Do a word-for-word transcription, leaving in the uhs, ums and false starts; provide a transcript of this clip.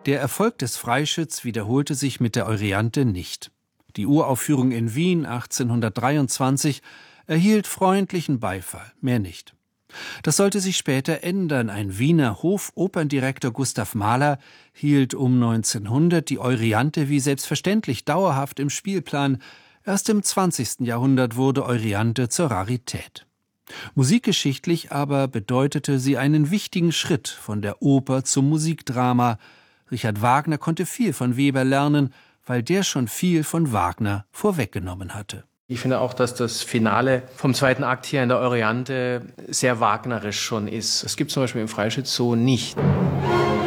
Der Erfolg des Freischütz wiederholte sich mit der Euryanthe nicht. Die Uraufführung in Wien achtzehnhundertdreiundzwanzig erhielt freundlichen Beifall, mehr nicht. Das sollte sich später ändern. Ein Wiener Hofoperndirektor Gustav Mahler hielt um neunzehnhundert die Euryanthe wie selbstverständlich dauerhaft im Spielplan. Erst im zwanzigsten Jahrhundert wurde Euryanthe zur Rarität. Musikgeschichtlich aber bedeutete sie einen wichtigen Schritt von der Oper zum Musikdrama. Richard Wagner konnte viel von Weber lernen, weil der schon viel von Wagner vorweggenommen hatte. Ich finde auch, dass das Finale vom zweiten Akt hier in der Euryanthe sehr wagnerisch schon ist. Das gibt es zum Beispiel im Freischütz so nicht.